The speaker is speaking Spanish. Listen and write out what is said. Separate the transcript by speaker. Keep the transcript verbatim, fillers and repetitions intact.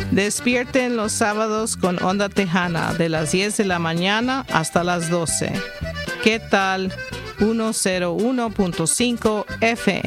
Speaker 1: Despierten los sábados con Onda Tejana de las diez de la mañana hasta las doce. ¿Qué tal? ciento uno punto cinco F M.